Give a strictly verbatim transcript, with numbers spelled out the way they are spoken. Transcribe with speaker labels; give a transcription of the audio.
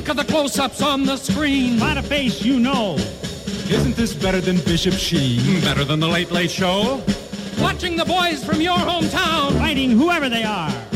Speaker 1: Think of the close-ups on the screen.
Speaker 2: By the face, you know.
Speaker 3: Isn't this better than Bishop Sheen?
Speaker 1: Better than the Late Late Show? Watching the boys from your hometown
Speaker 2: Fighting whoever they are.